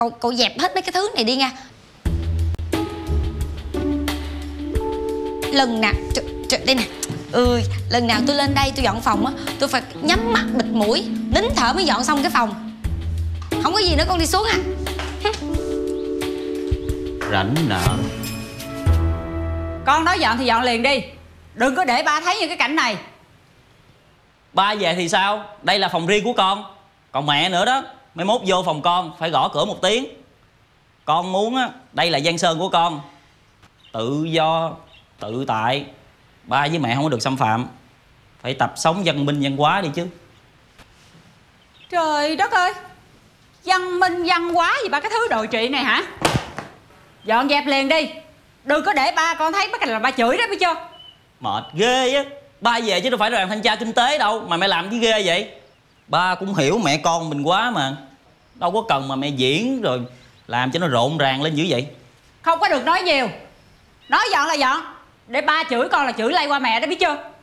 Cậu dẹp hết mấy cái thứ này đi nha. Lần nào đây nè. Lần nào tôi lên đây tôi dọn phòng á, tôi phải nhắm mắt bịt mũi, nín thở mới dọn xong cái phòng. Không có gì nữa, con đi xuống à. Rảnh nợ. Con nói dọn thì dọn liền đi, đừng có để ba thấy như cái cảnh này. Ba về thì sao? Đây là phòng riêng của con. Còn mẹ nữa đó, mai mốt vô phòng con phải gõ cửa 1 tiếng. Con muốn á, đây là giang sơn của con. Tự do, tự tại. Ba với mẹ không có được xâm phạm. Phải tập sống văn minh văn hóa đi chứ. Trời đất ơi, văn minh văn hóa gì ba cái thứ đồi trụy này hả? Dọn dẹp liền đi, đừng có để ba con thấy bắt là ba chửi đó, biết chưa? Mệt ghê á. Ba về chứ đâu phải là đoàn thanh tra kinh tế đâu mà mẹ làm chứ ghê vậy. Ba cũng hiểu mẹ con mình quá mà. Đâu có cần mà mẹ diễn rồi làm cho nó rộn ràng lên dữ vậy. Không có được nói nhiều, nói dọn là dọn, để ba chửi con là chửi lây qua mẹ đó, biết chưa?